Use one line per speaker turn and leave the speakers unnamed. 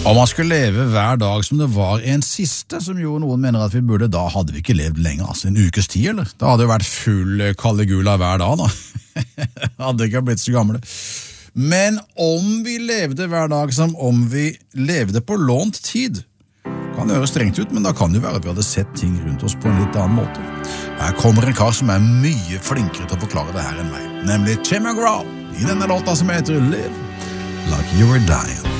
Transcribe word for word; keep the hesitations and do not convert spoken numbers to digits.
Om man skulle leve hver dag som det var en siste, som jo noen mener at vi burde, da hadde vi ikke levd lenger, altså en ukes tid, eller? Da hadde det vært full Caligula hver dag, da. Hadde ikke blitt så gamle. Men om vi levde hver dag som om vi levde på lånt tid, kan det høres strengt ut, men da kan det jo være at vi hadde sett ting rundt oss på en litt annen måte. Her kommer en kar som er mye flinkere til å forklare det her enn meg, nemlig Tim McGraw, i denne låta som heter Live Like You Were Dying.